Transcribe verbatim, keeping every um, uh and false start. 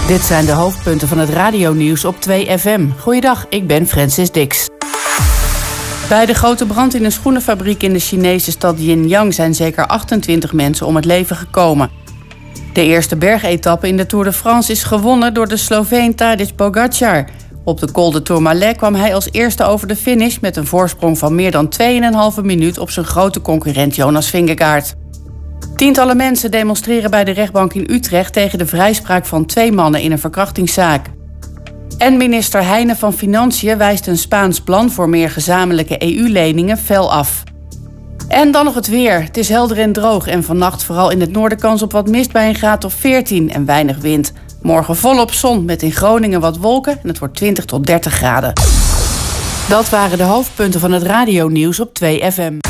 Dit zijn de hoofdpunten van het radionieuws op twee F M. Goeiedag, ik ben Francis Dix. Bij de grote brand in een schoenenfabriek in de Chinese stad Jinyang zijn zeker achtentwintig mensen om het leven gekomen. De eerste bergetappe in de Tour de France is gewonnen door de Sloveen Tadej Pogačar. Op de Col de Tourmalet kwam hij als eerste over de finish met een voorsprong van meer dan twee komma vijf minuut op zijn grote concurrent Jonas Vingegaard. Tientallen mensen demonstreren bij de rechtbank in Utrecht tegen de vrijspraak van twee mannen in een verkrachtingszaak. En minister Heijnen van Financiën wijst een Spaans plan voor meer gezamenlijke E U-leningen fel af. En dan nog het weer. Het is helder en droog en vannacht vooral in het noorden kans op wat mist bij een graad of veertien en weinig wind. Morgen volop zon met in Groningen wat wolken en het wordt twintig tot dertig graden. Dat waren de hoofdpunten van het radionieuws op twee F M.